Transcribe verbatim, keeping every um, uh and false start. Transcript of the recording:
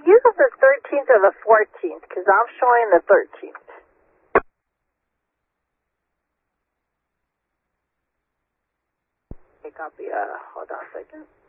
use the thirteenth or the fourteenth? Because I'm showing the thirteenth. Okay, copy. Uh, hold on a second.